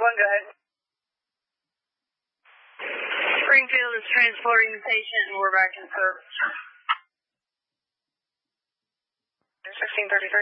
go ahead. Springfield is transporting the patient and we're back in service. 1633.